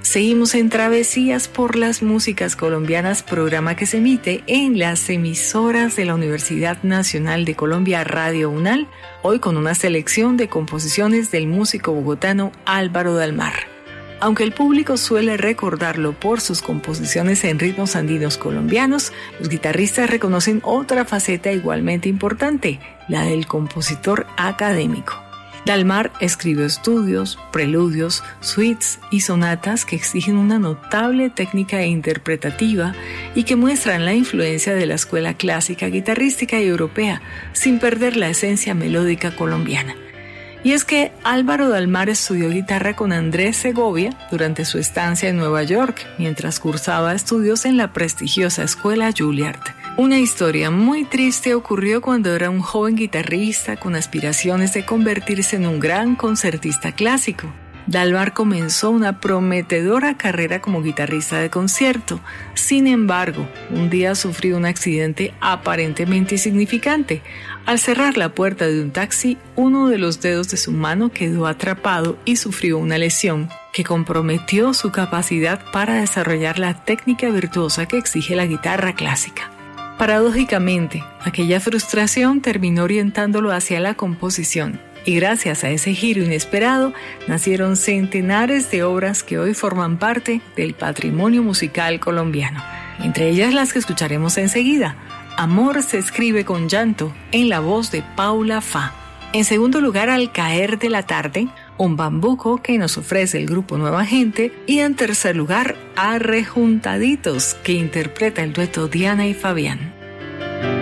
Seguimos en Travesías por las Músicas Colombianas, programa que se emite en las emisoras de la Universidad Nacional de Colombia, Radio UNAL, hoy con una selección de composiciones del músico bogotano Álvaro Dalmar. Aunque el público suele recordarlo por sus composiciones en ritmos andinos colombianos, los guitarristas reconocen otra faceta igualmente importante, la del compositor académico. Dalmar escribió estudios, preludios, suites y sonatas que exigen una notable técnica interpretativa y que muestran la influencia de la escuela clásica guitarrística y europea, sin perder la esencia melódica colombiana. Y es que Álvaro Dalmar estudió guitarra con Andrés Segovia durante su estancia en Nueva York, mientras cursaba estudios en la prestigiosa escuela Juilliard. Una historia muy triste ocurrió cuando era un joven guitarrista con aspiraciones de convertirse en un gran concertista clásico. Dalmar comenzó una prometedora carrera como guitarrista de concierto. Sin embargo, un día sufrió un accidente aparentemente insignificante. Al cerrar la puerta de un taxi, uno de los dedos de su mano quedó atrapado y sufrió una lesión que comprometió su capacidad para desarrollar la técnica virtuosa que exige la guitarra clásica. Paradójicamente, aquella frustración terminó orientándolo hacia la composición. Y gracias a ese giro inesperado, nacieron centenares de obras que hoy forman parte del patrimonio musical colombiano. Entre ellas las que escucharemos enseguida. Amor se escribe con llanto, en la voz de Paula Fa. En segundo lugar, Al caer de la tarde, un bambuco que nos ofrece el grupo Nueva Gente. Y en tercer lugar, Arrejuntaditos, que interpreta el dueto Diana y Fabián.